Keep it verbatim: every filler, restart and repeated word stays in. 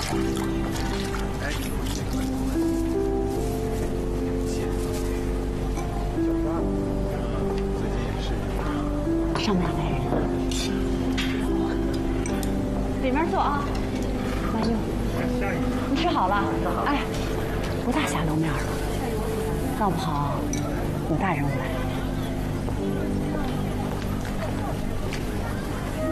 上面来人了，里面坐啊。慢用。你吃好了？哎，不大下楼面了，闹不好有大人物来。